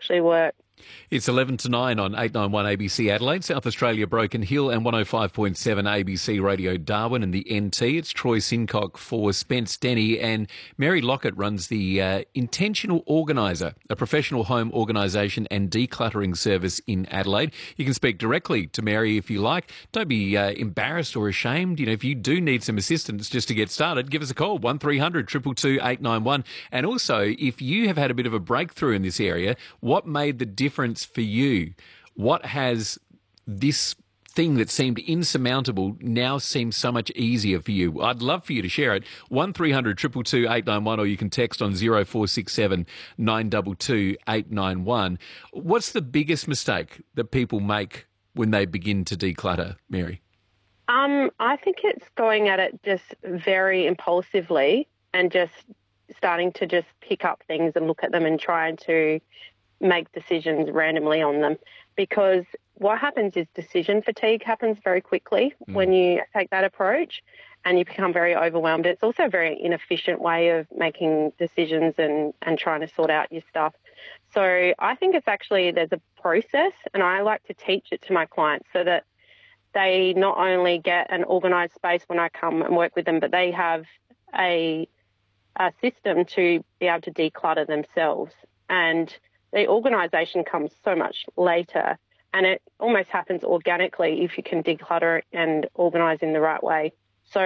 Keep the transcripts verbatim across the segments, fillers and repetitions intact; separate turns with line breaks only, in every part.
actually work.
It's eleven to nine on eight ninety-one A B C Adelaide, South Australia Broken Hill, and one oh five point seven A B C Radio Darwin and the N T. It's Troy Sincock for Spence Denny, and Mary Lockett runs the uh, Intentional Organiser, a professional home organisation and decluttering service in Adelaide. You can speak directly to Mary if you like. Don't be uh, embarrassed or ashamed. You know, if you do need some assistance just to get started, give us a call, one three hundred two two two eight nine one. And also, if you have had a bit of a breakthrough in this area, what made the difference difference for you? What has this thing that seemed insurmountable now seems so much easier for you? I'd love for you to share it. one three hundred two two two eight nine one, or you can text on zero four six seven nine two two eight nine one. What's the biggest mistake that people make when they begin to declutter, Mary?
Um, I think it's going at it just very impulsively and just starting to just pick up things and look at them and trying to make decisions randomly on them, because what happens is decision fatigue happens very quickly mm. when you take that approach, and you become very overwhelmed. It's also a very inefficient way of making decisions and, and trying to sort out your stuff. So I think it's actually, there's a process, and I like to teach it to my clients so that they not only get an organised space when I come and work with them, but they have a, a system to be able to declutter themselves. And the organisation comes so much later, and it almost happens organically if you can declutter and organise in the right way. So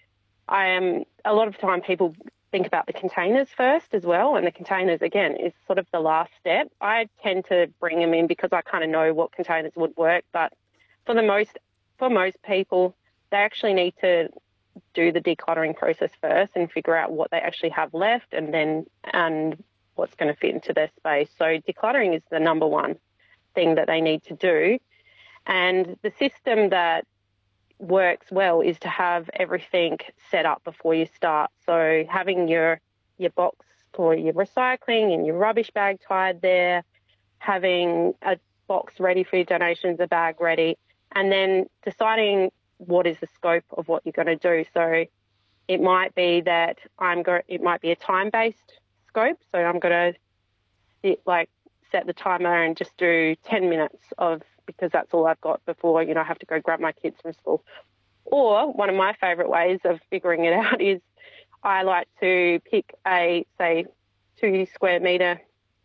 I am, a lot of the time people think about the containers first as well, and the containers, again, is sort of the last step. I tend to bring them in because I kind of know what containers would work, but for the most, for most people, they actually need to do the decluttering process first and figure out what they actually have left, and then and what's going to fit into their space. So decluttering is the number one thing that they need to do. And the system that works well is to have everything set up before you start. So having your your box for your recycling and your rubbish bag tied there, having a box ready for your donations, a bag ready, and then deciding what is the scope of what you're going to do. So it might be that I'm go- it might be a time-based scope. So I'm going to like set the timer and just do ten minutes of, because that's all I've got before, you know, I have to go grab my kids from school. Or one of my favourite ways of figuring it out is I like to pick a, say, two square metre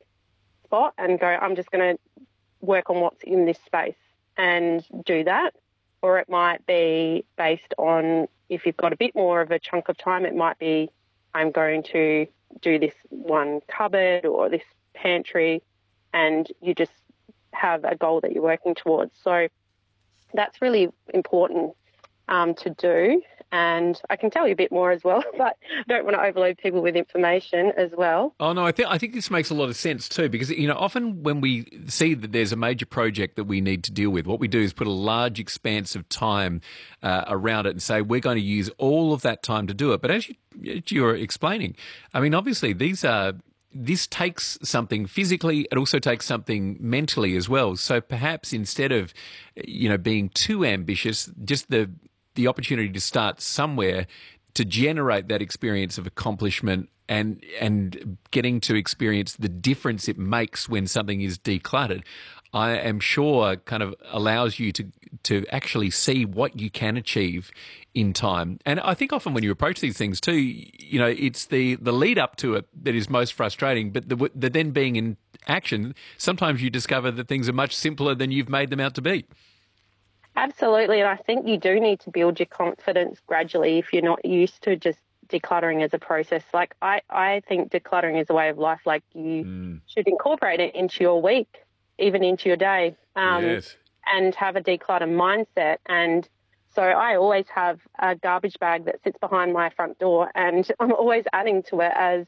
spot and go, I'm just going to work on what's in this space and do that. Or it might be based on, if you've got a bit more of a chunk of time, it might be I'm going to do this one cupboard or this pantry, and you just have a goal that you're working towards. So that's really important um, to do. And I can tell you a bit more as well, but I don't want to overload people with information as well.
Oh, no, I think I think this makes a lot of sense too, because, you know, often when we see that there's a major project that we need to deal with, what we do is put a large expanse of time uh, around it and say we're going to use all of that time to do it. But as, you, as you're explaining, I mean, obviously these are... This takes something physically, it also takes something mentally as well. So perhaps instead of, you know, being too ambitious, just the the opportunity to start somewhere to generate that experience of accomplishment and and getting to experience the difference it makes when something is decluttered, I am sure kind of allows you to to actually see what you can achieve in time. And I think often when you approach these things too, you know, it's the, the lead up to it that is most frustrating, but the, the then being in action, sometimes you discover that things are much simpler than you've made them out to be.
Absolutely, and I think you do need to build your confidence gradually if you're not used to just decluttering as a process. Like I, I think decluttering is a way of life. Like you mm. should incorporate it into your week, even into your day, um,
yes.
and have a declutter mindset. And so I always have a garbage bag that sits behind my front door, and I'm always adding to it as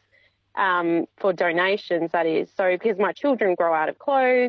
um, for donations, that is. So because my children grow out of clothes,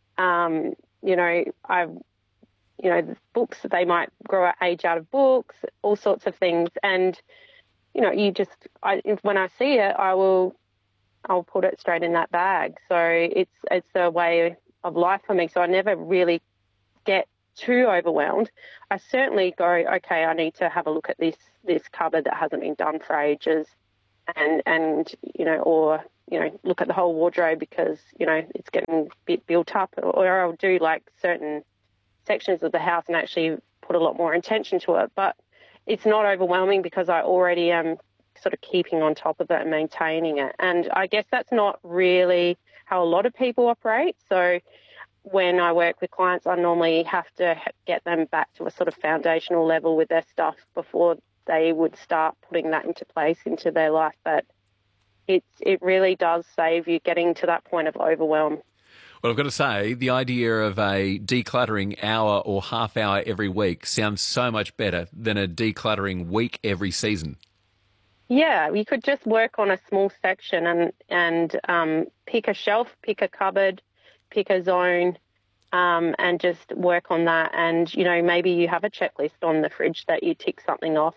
um, you know, I've you know, books, they might grow age out of books, all sorts of things. And, you know, you just, I, when I see it, I will, I'll put it straight in that bag. So it's, it's a way of life for me. So I never really get too overwhelmed. I certainly go, okay, I need to have a look at this, this cupboard that hasn't been done for ages. And, and, you know, or you know, look at the whole wardrobe because, you know, it's getting a bit built up, or I'll do like certain sections of the house and actually put a lot more attention to it. But it's not overwhelming because I already am sort of keeping on top of it and maintaining it. And I guess that's not really how a lot of people operate. So when I work with clients, I normally have to get them back to a sort of foundational level with their stuff before they would start putting that into place into their life. But it's, it really does save you getting to that point of overwhelm.
Well, I've got to say, the idea of a decluttering hour or half hour every week sounds so much better than a decluttering week every season.
Yeah, you could just work on a small section and, and um, pick a shelf, pick a cupboard, pick a zone, um, and just work on that. And, you know, maybe you have a checklist on the fridge that you tick something off.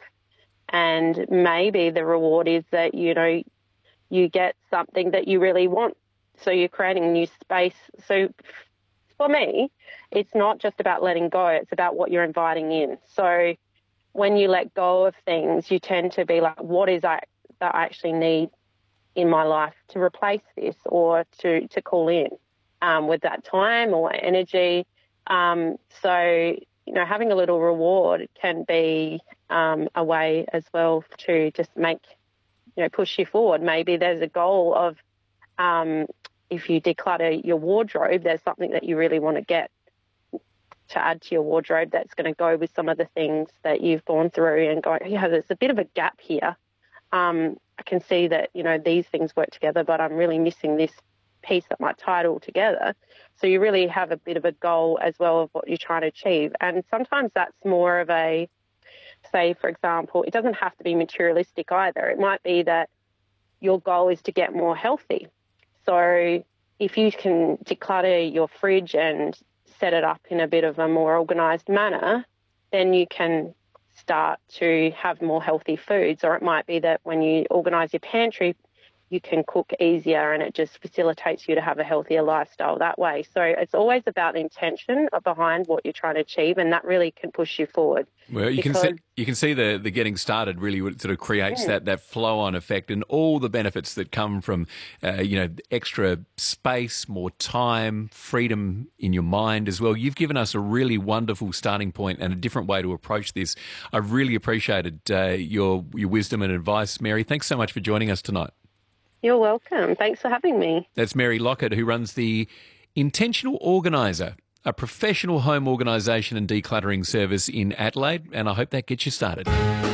And maybe the reward is that, you know, you get something that you really want. So you're creating new space. So for me, it's not just about letting go. It's about what you're inviting in. So when you let go of things, you tend to be like, what is that that I actually need in my life to replace this or to, to call in um, with that time or energy. Um, so, you know, having a little reward can be um, a way as well to just make, you know, push you forward. Maybe there's a goal of um, if you declutter your wardrobe, there's something that you really want to get to add to your wardrobe that's going to go with some of the things that you've gone through and go, yeah, there's a bit of a gap here. Um, I can see that, you know, these things work together, but I'm really missing this piece that might tie it all together. So you really have a bit of a goal as well of what you're trying to achieve. And sometimes that's more of a, say, for example, it doesn't have to be materialistic either. It might be that your goal is to get more healthy. So if you can declutter your fridge and set it up in a bit of a more organised manner, then you can start to have more healthy foods. Or it might be that when you organise your pantry, you can cook easier and it just facilitates you to have a healthier lifestyle that way. So it's always about the intention behind what you're trying to achieve, and that really can push you forward.
Well, you
because,
can see you can see the the getting started really sort of creates yeah. that that flow on effect and all the benefits that come from uh, you know, extra space, more time, freedom in your mind as well. You've given us a really wonderful starting point and a different way to approach this. I've really appreciated uh, your your wisdom and advice, Mary. Thanks so much for joining us tonight.
You're welcome. Thanks for having me.
That's Mary Lockett, who runs the Intentional Organiser, a professional home organisation and decluttering service in Adelaide, and I hope that gets you started.